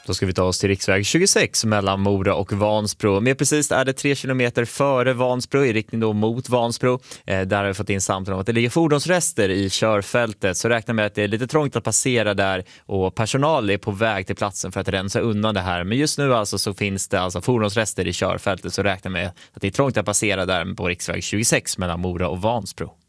Då ska vi ta oss till riksväg 26 mellan Mora och Vansbro. Mer precis är det 3 kilometer före Vansbro i riktning då mot Vansbro. Där har vi fått in samtal om att det ligger fordonsrester i körfältet. Så räkna med att det är lite trångt att passera där och personal är på väg till platsen för att rensa undan det här. Men just nu alltså så finns det alltså fordonsrester i körfältet, så räkna med att det är trångt att passera där på riksväg 26 mellan Mora och Vansbro.